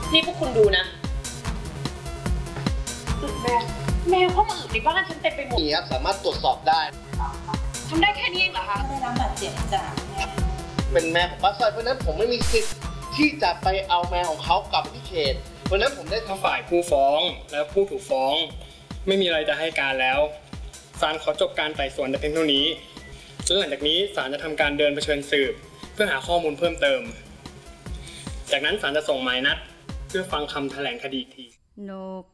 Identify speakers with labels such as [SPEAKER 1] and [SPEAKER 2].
[SPEAKER 1] นี่พวกคุณดูนะแมวเข้ามาอึในบ้านฉันเต็มไปหมด
[SPEAKER 2] นี่ครับสามารถตรวจสอบได้
[SPEAKER 1] ทำได้แค่นี้เองเหรอคะ
[SPEAKER 3] ได้รับบาดเจ็บจากแม่
[SPEAKER 2] เป็นแมวของป้าสร้อยเพราะนั้นผมไม่มีสิทธิ์ที่จะไปเอาแมวของเขากลับที่เขตเพราะนั้นผมได้
[SPEAKER 4] ถ้าฝ่ายผู้ฟ้องและผู้ถูกฟ้องไม่มีอะไรจะให้การแล้วศาลขอจบการไต่สวนแต่เพียงเท่านี้และหลังจากนี้ศาลจะทำการเดินเผชิญสืบเพื่อหาข้อมูลเพิ่มเติมจากนั้นศาลจะส่งหมายนัดเพื่อฟังคำแถลงคดีอีกที